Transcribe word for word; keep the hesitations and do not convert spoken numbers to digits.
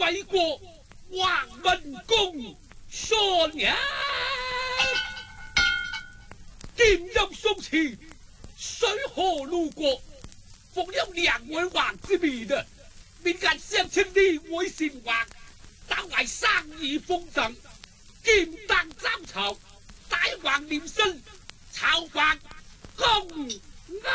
為國還民公，順也。劍音送詞，水河路過，奉有兩位王之面啊！面間相稱呢位善王，都為生意豐盛，劍燈爭籌，大王念身，籌辦公。